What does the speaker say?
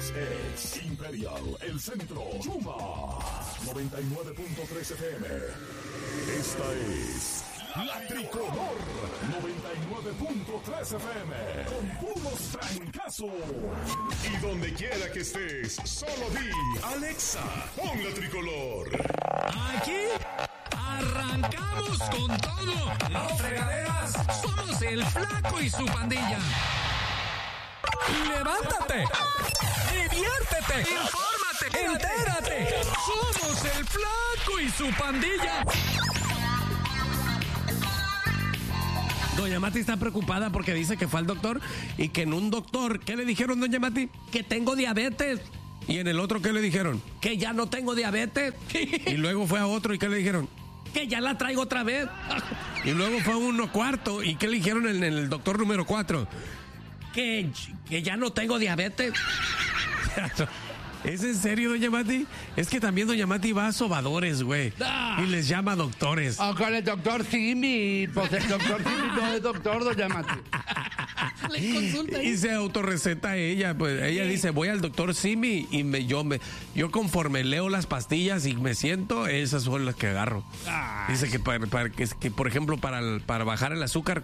Es Imperial, el centro. Chuma 99.3 FM. Esta es La Tricolor 99.3 FM. Con puros trancazos. Y donde quiera que estés, solo di Alexa, pon La Tricolor. Aquí arrancamos con todo. No fregaderas. Somos el Flaco y su pandilla. Levántate, diviértete, infórmate, entérate. Somos el Flaco y su pandilla. Doña Mati está preocupada porque dice que fue al doctor y que en un doctor, ¿qué le dijeron, doña Mati? Que tengo diabetes. Y en el otro, ¿qué le dijeron? Que ya no tengo diabetes. Y luego fue a otro, ¿y qué le dijeron? Que ya la traigo otra vez. Y luego fue a uno cuarto, ¿y qué le dijeron en el doctor número 4? Que ya no tengo diabetes. ¿Es en serio, doña Mati? Es que también doña Mati va a sobadores, güey. Y les llama doctores. O con el doctor Simi. Pues el doctor Simi no es doctor, doña Mati. Le consulta ahí. Y se autorreceta ella. Pues ella dice, voy al doctor Simi y yo conforme leo las pastillas y me siento, esas son las que agarro. Dice que, que por ejemplo, para bajar el azúcar,